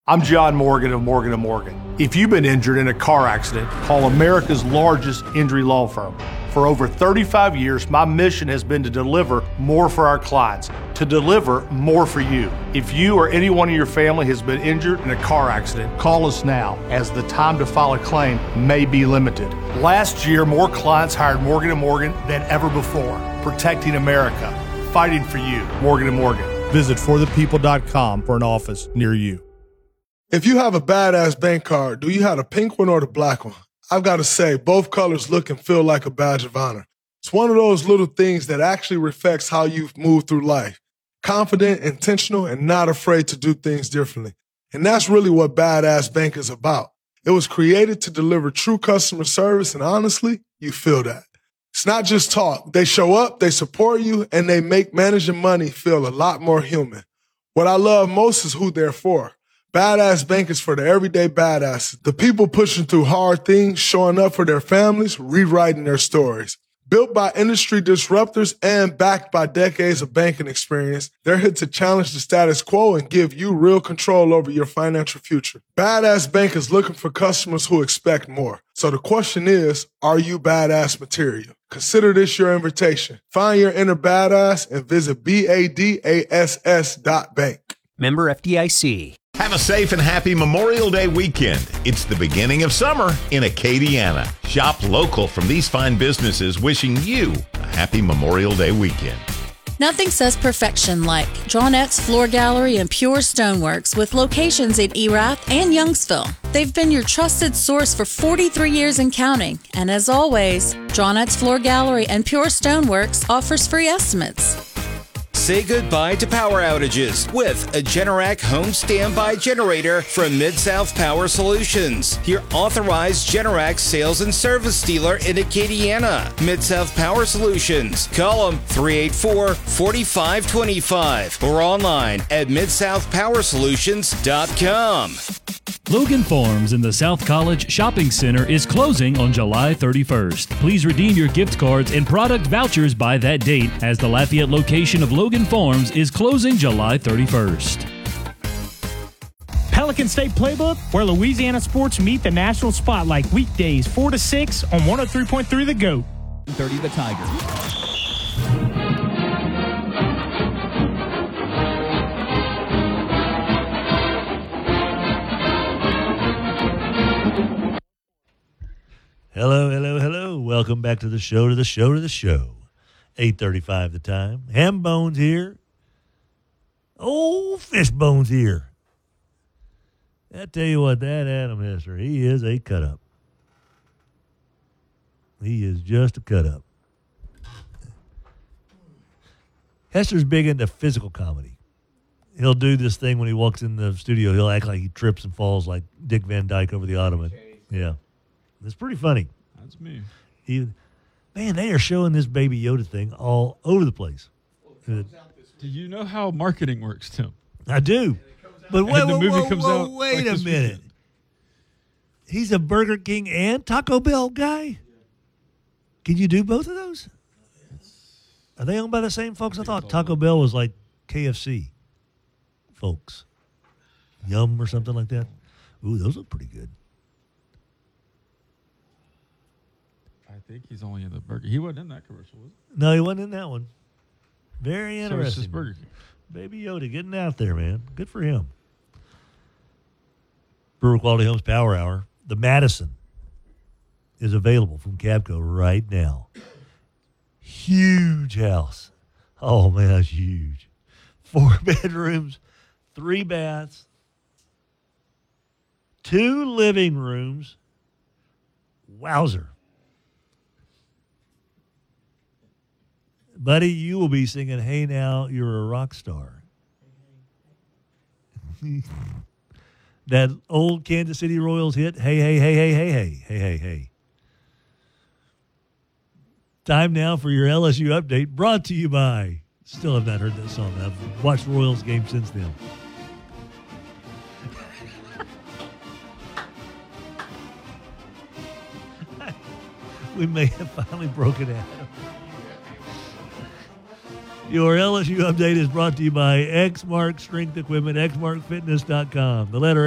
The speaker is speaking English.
I'm John Morgan of Morgan & Morgan. If you've been injured in a car accident, call America's largest injury law firm. For over 35 years, my mission has been to deliver more for our clients, to deliver more for you. If you or anyone in your family has been injured in a car accident, call us now, as the time to file a claim may be limited. Last year, more clients hired Morgan & Morgan than ever before, protecting America, fighting for you. Morgan & Morgan. Visit forthepeople.com for an office near you. If you have a badass bank card, do you have the pink one or the black one? I've got to say, both colors look and feel like a badge of honor. It's one of those little things that actually reflects how you've moved through life. Confident, intentional, and not afraid to do things differently. And that's really what Badass Bank is about. It was created to deliver true customer service, and honestly, you feel that. It's not just talk. They show up, they support you, and they make managing money feel a lot more human. What I love most is who they're for. Badass Bank is for the everyday badasses, the people pushing through hard things, showing up for their families, rewriting their stories. Built by industry disruptors and backed by decades of banking experience, they're here to challenge the status quo and give you real control over your financial future. Badass Bank is looking for customers who expect more. So the question is, are you badass material? Consider this your invitation. Find your inner badass and visit BADASS.bank. Member FDIC. Have a safe and happy Memorial Day weekend. It's the beginning of summer in Acadiana. Shop local from these fine businesses, wishing you a happy Memorial Day weekend. Nothing says perfection like Johnnette's Floor Gallery and Pure Stoneworks, with locations in Erath and Youngsville. They've been your trusted source for 43 years and counting. And as always, Johnnette's Floor Gallery and Pure Stoneworks offers free estimates. Say goodbye to power outages with a Generac home standby generator from Mid-South Power Solutions, your authorized Generac sales and service dealer in Acadiana. Mid-South Power Solutions. Call them 384-4525 or online at midsouthpowersolutions.com. Logan Farms in the South College Shopping Center is closing on July 31st. Please redeem your gift cards and product vouchers by that date, as the Lafayette location of Logan Farms is closing July 31st. Pelican State Playbook, where Louisiana sports meet the national spotlight, weekdays 4 to 6 on 103.3 The GOAT. 30 The Tiger. Hello, hello, hello. Welcome back to the show, 8:35 the time. Ham Bones here. Old Fish Bones here. I tell you what, that Adam Hester, he is a cut-up. He is just a cut-up. Hester's big into physical comedy. He'll do this thing when he walks in the studio. He'll act like he trips and falls like Dick Van Dyke over the ottoman. Yeah. It's pretty funny. That's me. Man, they are showing this Baby Yoda thing all over the place. Do you know how marketing works, Tim? I do. But wait a like minute. He's a Burger King and Taco Bell guy? Can you do both of those? Are they owned by the same folks? I thought Taco Bell was like KFC folks. Yum or something like that. Ooh, those look pretty good. I think he's only in the burger. He wasn't in that commercial, was he? No, he wasn't in that one. Very interesting. So it's just Burger King. Baby Yoda getting out there, man. Good for him. Brewer Quality Homes Power Hour. The Madison is available from Cavco right now. Huge house. Oh, man, that's huge. 4 bedrooms, 3 baths, 2 living rooms. Wowzer. Buddy, you will be singing, "Hey Now, You're a Rock Star." That old Kansas City Royals hit, "Hey, hey, hey, hey, hey, hey, hey, hey, hey." Time now for your LSU update, brought to you by, still have not heard that song. I've watched Royals games since then. We may have finally broken out. Your LSU update is brought to you by Exmark Strength Equipment, exmarkfitness.com. The letter